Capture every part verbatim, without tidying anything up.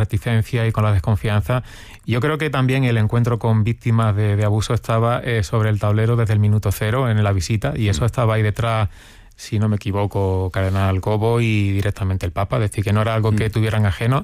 reticencia y con la desconfianza. Yo creo que también el encuentro con víctimas de, de abuso estaba eh, sobre el tablero desde el minuto cero en la visita, y eso estaba ahí detrás, si no me equivoco, Cardenal Cobo y directamente el Papa, es decir, que no era algo que tuvieran ajeno.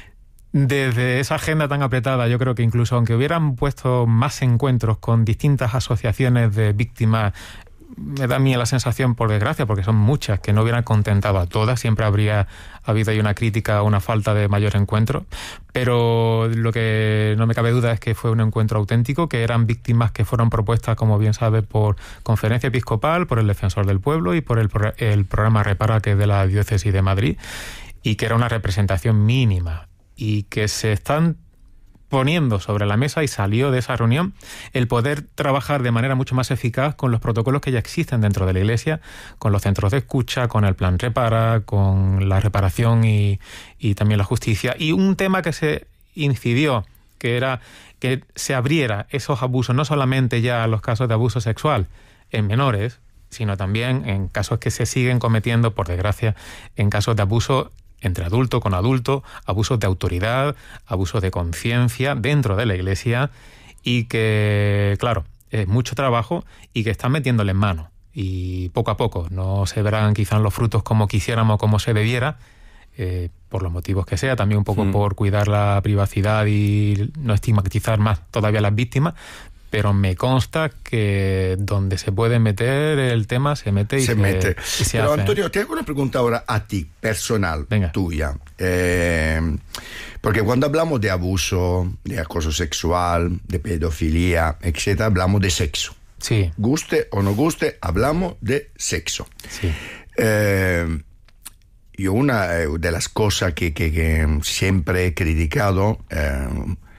Desde esa agenda tan apretada, yo creo que incluso aunque hubieran puesto más encuentros con distintas asociaciones de víctimas, me da a mí la sensación, por desgracia, porque son muchas, que no hubieran contentado a todas, siempre habría habido ahí una crítica o una falta de mayor encuentro, pero lo que no me cabe duda es que fue un encuentro auténtico, que eran víctimas que fueron propuestas, como bien sabe, por Conferencia Episcopal, por el Defensor del Pueblo y por el, el programa Repara, que es de la Diócesis de Madrid, y que era una representación mínima, y que se están poniendo sobre la mesa, y salió de esa reunión el poder trabajar de manera mucho más eficaz con los protocolos que ya existen dentro de la Iglesia, con los centros de escucha, con el plan Repara, con la reparación y, y también la justicia. Y un tema que se incidió, que era que se abriera esos abusos, no solamente ya los casos de abuso sexual en menores, sino también en casos que se siguen cometiendo, por desgracia, en casos de abuso entre adulto con adulto, abusos de autoridad, abusos de conciencia dentro de la Iglesia, y que, claro, es mucho trabajo y que están metiéndole en mano. Y poco a poco no se verán quizás los frutos como quisiéramos, como se debiera, eh, por los motivos que sea, también un poco mm. por cuidar la privacidad y no estigmatizar más todavía a las víctimas, pero me consta que donde se puede meter el tema se mete y se, se mete. Y se pero hace. Antonio, te hago una pregunta ahora a ti, personal, Venga. tuya. Eh, porque cuando hablamos de abuso, de acoso sexual, de pedofilia, etcétera, hablamos de sexo. Sí. Guste o no guste, hablamos de sexo. Sí. Eh, yo una de las cosas que, que, que siempre he criticado eh,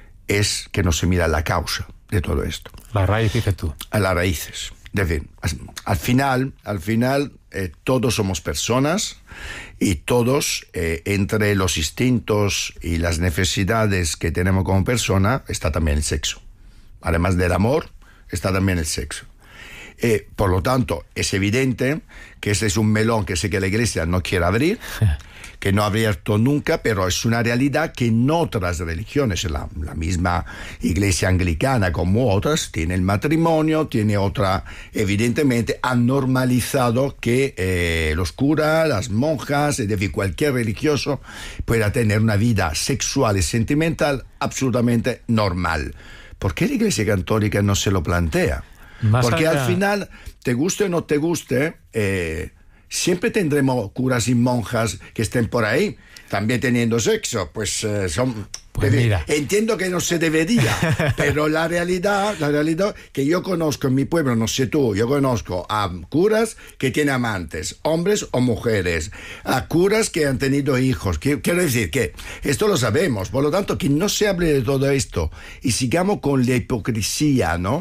es que no se mira la causa de todo esto. La raíz, dices tú. A las raíces. De fin, al final, al final eh, todos somos personas, y todos, eh, entre los instintos y las necesidades que tenemos como persona, está también el sexo. Además del amor, está también el sexo. Eh, por lo tanto, es evidente que este es un melón que sé que la Iglesia no quiere abrir, que no ha abierto nunca, pero es una realidad que en otras religiones, la, la misma Iglesia anglicana como otras, tiene el matrimonio, tiene otra, evidentemente han normalizado que eh, los curas, las monjas, es decir, cualquier religioso pueda tener una vida sexual y sentimental absolutamente normal. ¿Por qué la Iglesia católica no se lo plantea? Más Porque allá... al final, te guste o no te guste, eh, siempre tendremos curas y monjas que estén por ahí, también teniendo sexo. Pues eh, son... Pues mira. Entiendo que no se debería, pero la realidad, la realidad que yo conozco en mi pueblo, no sé tú, yo conozco a curas que tienen amantes, hombres o mujeres, a curas que han tenido hijos. Quiero decir que esto lo sabemos, por lo tanto, que no se hable de todo esto y sigamos con la hipocresía, ¿no?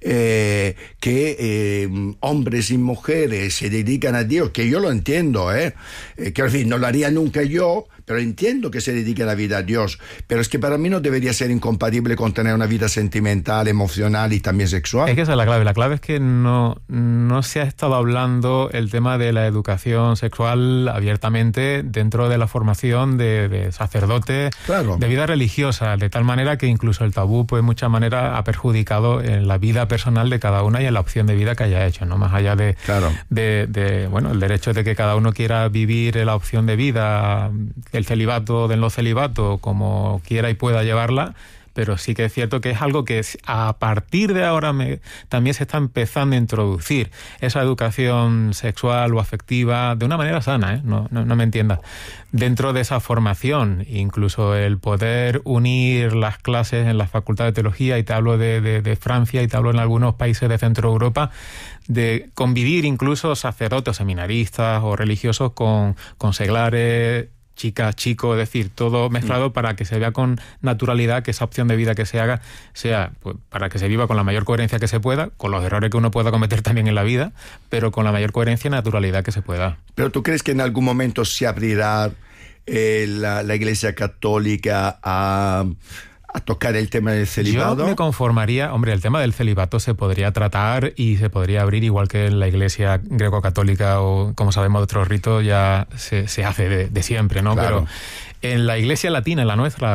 Eh, que eh, hombres y mujeres se dedican a Dios, que yo lo entiendo, ¿eh? eh que al fin no lo haría nunca yo, pero entiendo que se dedique la vida a Dios, pero es que para mí no debería ser incompatible con tener una vida sentimental, emocional y también sexual. Es que esa es la clave, la clave es que no, no se ha estado hablando el tema de la educación sexual abiertamente dentro de la formación de, de sacerdotes, claro, de vida religiosa, de tal manera que incluso el tabú, pues de mucha manera ha perjudicado en la vida personal de cada una y en la opción de vida que haya hecho, ¿no? Más allá de, claro, de, de bueno, el derecho de que cada uno quiera vivir la opción de vida, el celibato del no celibato, como quiera y pueda llevarla, pero sí que es cierto que es algo que a partir de ahora me, también se está empezando a introducir esa educación sexual o afectiva de una manera sana, ¿eh? no, no, no me entiendas, dentro de esa formación, incluso el poder unir las clases en la Facultad de Teología, y te hablo de, de, de Francia y te hablo en algunos países de Centro Europa, de convivir incluso sacerdotes, seminaristas o religiosos con, con seglares, chicas, chicos, es decir, todo mezclado para que se vea con naturalidad que esa opción de vida que se haga sea, pues, para que se viva con la mayor coherencia que se pueda, con los errores que uno pueda cometer también en la vida, pero con la mayor coherencia y naturalidad que se pueda. ¿Pero tú crees que en algún momento se abrirá eh, la, la Iglesia Católica a... a tocar el tema del celibato? Yo me conformaría, hombre, el tema del celibato se podría tratar y se podría abrir, igual que en la Iglesia greco-católica o, como sabemos, de otros ritos ya se, se hace de, de siempre, ¿no? Claro. Pero en la Iglesia latina, en la nuestra,